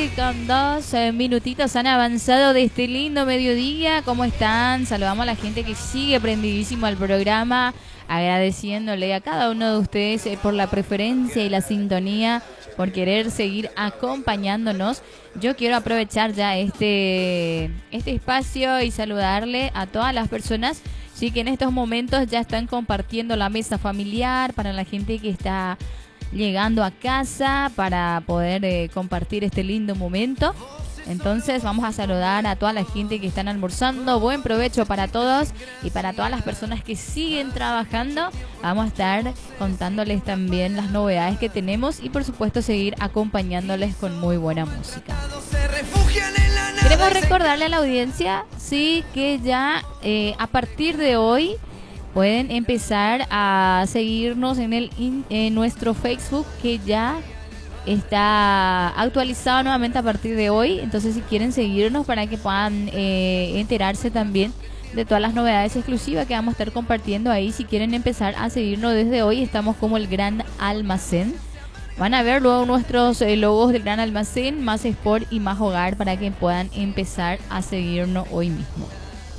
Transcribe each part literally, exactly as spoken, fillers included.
y con dos eh, minutitos han avanzado de este lindo mediodía. ¿Cómo están? Saludamos a la gente que sigue prendidísimo al programa, agradeciéndole a cada uno de ustedes eh, por la preferencia y la sintonía, por querer seguir acompañándonos. Yo quiero aprovechar ya este, este espacio y saludarle a todas las personas, sí, que en estos momentos ya están compartiendo la mesa familiar, para la gente que está llegando a casa para poder eh, compartir este lindo momento. Entonces vamos a saludar a toda la gente que están almorzando. Buen provecho para todos, y para todas las personas que siguen trabajando vamos a estar contándoles también las novedades que tenemos y por supuesto seguir acompañándoles con muy buena música. Queremos recordarle a la audiencia, sí, que ya eh, a partir de hoy pueden empezar a seguirnos en, el, en nuestro Facebook, que ya está actualizado nuevamente a partir de hoy. Entonces, si quieren seguirnos para que puedan eh, enterarse también de todas las novedades exclusivas que vamos a estar compartiendo ahí. Si quieren empezar a seguirnos desde hoy, estamos como el Gran Almacén. Van a ver luego nuestros eh, logos del Gran Almacén, Más Sport y Más Hogar, para que puedan empezar a seguirnos hoy mismo.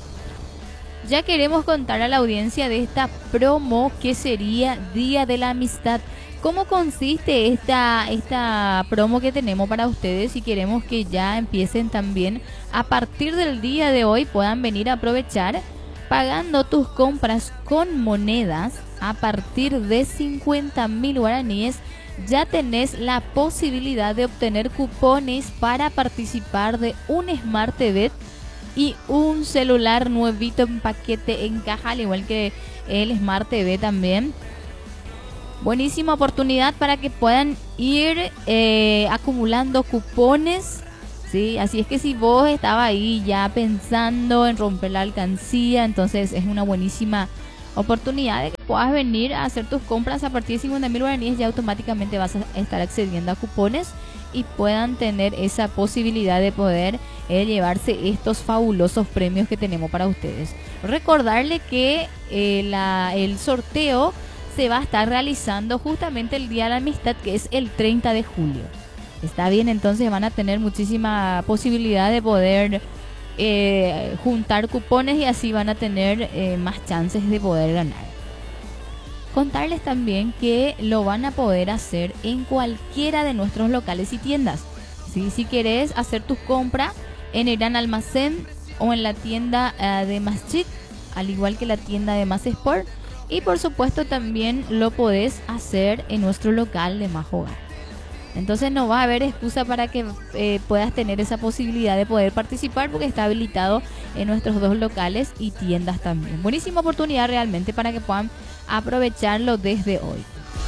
Ya queremos contar a la audiencia de esta promo que sería Día de la Amistad. ¿Cómo consiste esta, esta promo que tenemos para ustedes? Y queremos que ya empiecen también a partir del día de hoy, puedan venir a aprovechar pagando tus compras con monedas a partir de cincuenta mil guaraníes. Ya tenés la posibilidad de obtener cupones para participar de un Smart T V y un celular nuevito en paquete en caja, al igual que el Smart T V también. Buenísima oportunidad para que puedan ir eh, acumulando cupones, ¿sí? Así es que si vos estabas ahí ya pensando en romper la alcancía, entonces es una buenísima oportunidad de que puedas venir a hacer tus compras a partir de cincuenta mil guaraníes. Ya automáticamente vas a estar accediendo a cupones y puedan tener esa posibilidad de poder eh, llevarse estos fabulosos premios que tenemos para ustedes. Recordarle que eh, la, el sorteo se va a estar realizando justamente el Día de la Amistad, que es el treinta de julio. Está bien, entonces van a tener muchísima posibilidad de poder eh, juntar cupones y así van a tener eh, más chances de poder ganar. Contarles también que lo van a poder hacer en cualquiera de nuestros locales y tiendas. ¿Sí? Si querés hacer tus compras en el Gran Almacén o en la tienda uh, de Más Chic, al igual que la tienda de Más Sport, y por supuesto también lo podés hacer en nuestro local de Más Hogar. Entonces no va a haber excusa para que eh, puedas tener esa posibilidad de poder participar, porque está habilitado en nuestros dos locales y tiendas también. Buenísima oportunidad realmente para que puedan aprovecharlo desde hoy.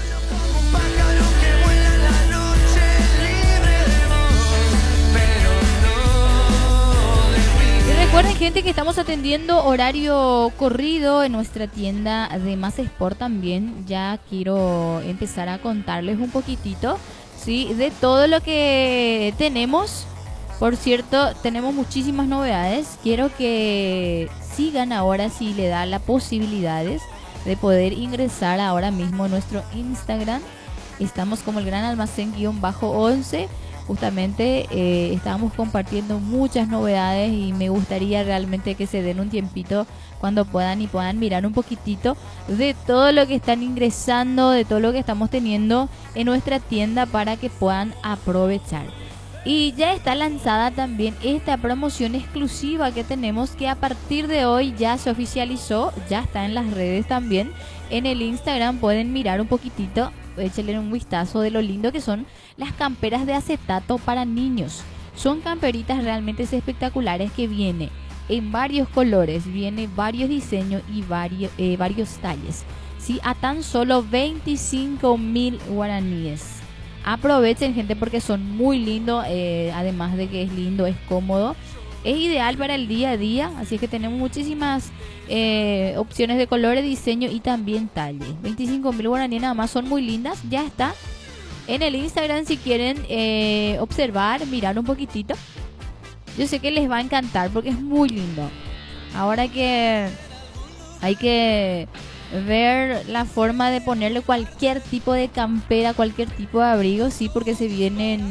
Recuerden, gente, que estamos atendiendo horario corrido en nuestra tienda de Más Sport también. Ya quiero empezar a contarles un poquitito, ¿sí?, de todo lo que tenemos. Por cierto, tenemos muchísimas novedades. Quiero que sigan ahora, si le da las posibilidades de poder ingresar ahora mismo a nuestro Instagram. Estamos como el Gran Almacén guión bajo once. Justamente eh, estamos compartiendo muchas novedades y me gustaría realmente que se den un tiempito cuando puedan y puedan mirar un poquitito de todo lo que están ingresando, de todo lo que estamos teniendo en nuestra tienda, para que puedan aprovechar. Y ya está lanzada también esta promoción exclusiva que tenemos, que a partir de hoy ya se oficializó, ya está en las redes también. En el Instagram pueden mirar un poquitito, échenle un vistazo de lo lindo que son las camperas de acetato para niños. Son camperitas realmente espectaculares que viene en varios colores, viene varios diseños y varios, eh, varios talles, ¿sí? A tan solo veinticinco mil guaraníes. Aprovechen, gente, porque son muy lindos, eh, además de que es lindo, es cómodo. Es ideal para el día a día, así que tenemos muchísimas eh, opciones de colores, diseño y también talle. veinticinco mil guaraníes nada más, son muy lindas. Ya está en el Instagram si quieren eh, observar, mirar un poquitito. Yo sé que les va a encantar porque es muy lindo. Ahora que hay que ver la forma de ponerle cualquier tipo de campera, cualquier tipo de abrigo, sí, porque se vienen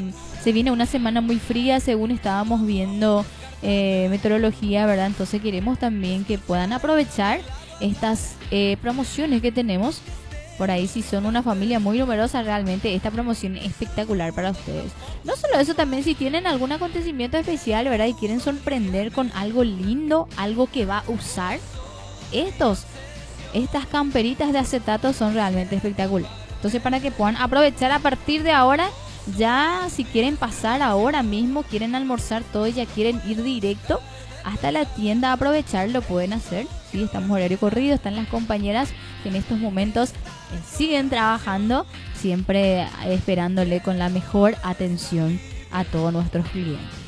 se viene una semana muy fría según estábamos viendo eh, meteorología, ¿verdad? Entonces queremos también que puedan aprovechar estas eh, promociones que tenemos. Por ahí, si son una familia muy numerosa, realmente esta promoción es espectacular para ustedes. No solo eso, también si tienen algún acontecimiento especial, ¿verdad? Y quieren sorprender con algo lindo, algo que va a usar, estos, estas camperitas de acetato son realmente espectaculares. Entonces, para que puedan aprovechar a partir de ahora, ya si quieren pasar ahora mismo, quieren almorzar todo y ya quieren ir directo hasta la tienda a aprovechar, lo pueden hacer. Sí, estamos horario corrido, están las compañeras que en estos momentos eh, siguen trabajando, siempre esperándole con la mejor atención a todos nuestros clientes.